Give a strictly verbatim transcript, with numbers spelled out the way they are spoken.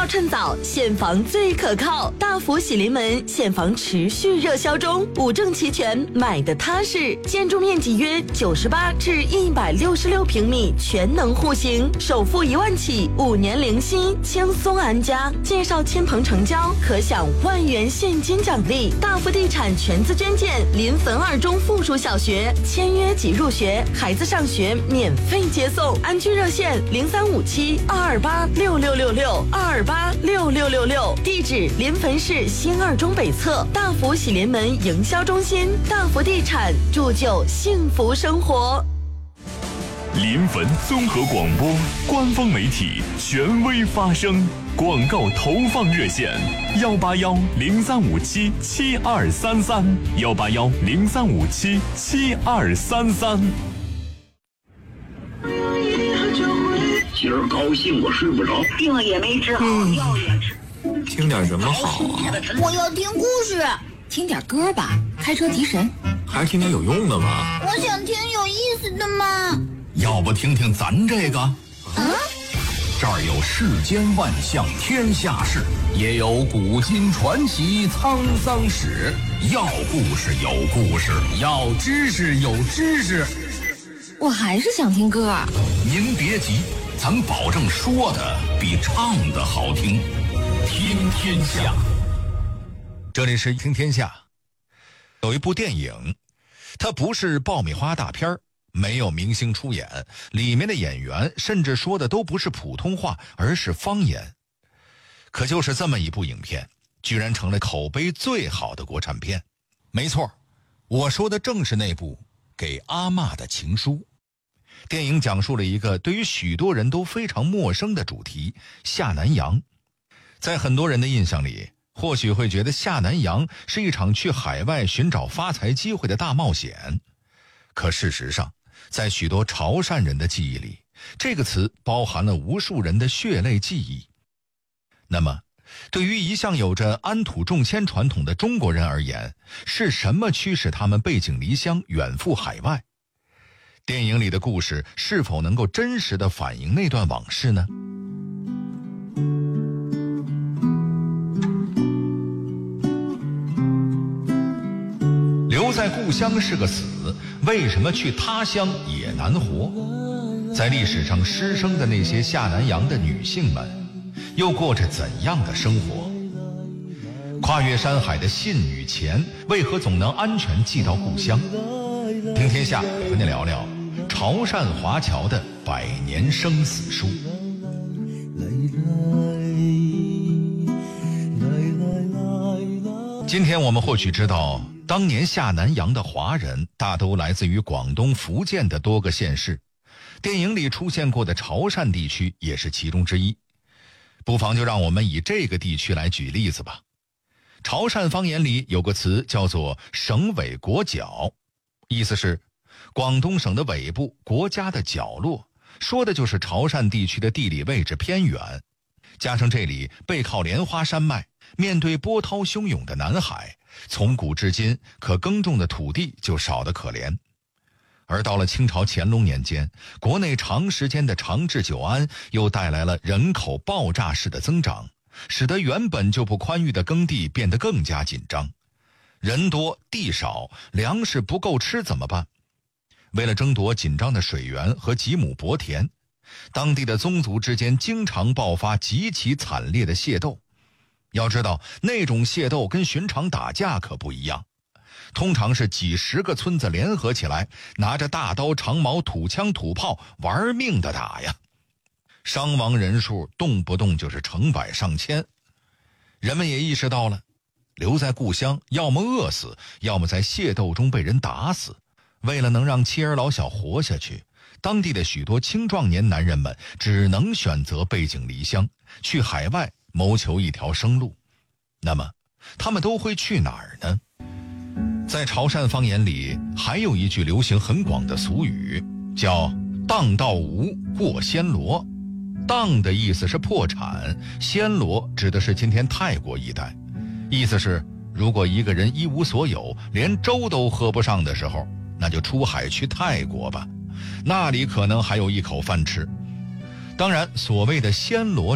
趁早，现房最可靠。大福喜临门，现房持续热销中，五证齐全，买的踏实。建筑面积约九十八至一百六十六平米，全能户型，首付一万起，五年零息，轻松安家。介绍亲朋成交，可享万元现金奖励。大福地产全资捐建，临汾二中附属小学，签约即入学，孩子上学免费接送。安居热线零三五七二二八六六六六二二八六六六六，地址临汾市新二中北侧大福喜临门营销中心。大福地产，铸就幸福生活。 临汾综合广播官方媒体，权威发声。广告投放热线：幺八幺零三五七七二三三，幺八幺零三五七七二三三。 今儿高兴我睡不着， 病了也没治好，嗯、药也吃。 听点什么好啊？ 我要听故事， 听点歌吧，开车提神。 还听点有用的吗？ 我想听有意思的嘛。 要不听听咱这个？ 啊？ 这儿有世间万象天下事，也有古今传奇沧桑史。要故事有故事，要知识有知识。 我还是想听歌。 您别急，咱保证说的比唱的好听。听天下， 这里是听天下。有一部电影，它不是爆米花大片，没有明星出演，里面的演员甚至说的都不是普通话，而是方言。可就是这么一部影片，居然成了口碑最好的国产片。没错，我说的正是那部《给阿嬷的情书》。电影讲述了一个对于许多人都非常陌生的主题——下南洋。在很多人的印象里，或许会觉得下南洋是一场去海外寻找发财机会的大冒险。可事实上，在许多潮汕人的记忆里，这个词包含了无数人的血泪记忆。那么，对于一向有着安土重迁传统的中国人而言，是什么驱使他们背井离乡远赴海外？电影里的故事是否能够真实地反映那段往事呢？留在故乡是个死，为什么去他乡也难活？在历史上失声的那些下南洋的女性们，又过着怎样的生活？跨越山海的信与钱，为何总能安全寄到故乡？听天下和你聊聊潮汕华侨的百年生死书。今天我们或许知道，当年下南洋的华人大都来自于广东、福建的多个县市，电影里出现过的潮汕地区也是其中之一。不妨就让我们以这个地区来举例子吧。潮汕方言里有个词叫做省尾国角，意思是广东省的尾部，国家的角落，说的就是潮汕地区的地理位置偏远，加上这里背靠莲花山脉，面对波涛汹涌的南海，从古至今可耕种的土地就少得可怜。而到了清朝乾隆年间，国内长时间的长治久安又带来了人口爆炸式的增长，使得原本就不宽裕的耕地变得更加紧张。人多地少，粮食不够吃怎么办？为了争夺紧张的水源和几亩薄田，当地的宗族之间经常爆发极其惨烈的械斗。要知道，那种械斗跟寻常打架可不一样，通常是几十个村子联合起来，拿着大刀长矛土枪土炮玩命的打呀，伤亡人数动不动就是成百上千。人们也意识到了，留在故乡要么饿死，要么在械斗中被人打死。为了能让妻儿老小活下去，当地的许多青壮年男人们只能选择背井离乡，去海外谋求一条生路。那么他们都会去哪儿呢？在潮汕方言里还有一句流行很广的俗语，叫荡到无过暹罗。荡的意思是破产，暹罗指的是今天泰国一带，意思是如果一个人一无所有，连粥都喝不上的时候，那就出海去泰国吧，那里可能还有一口饭吃。当然，所谓的暹罗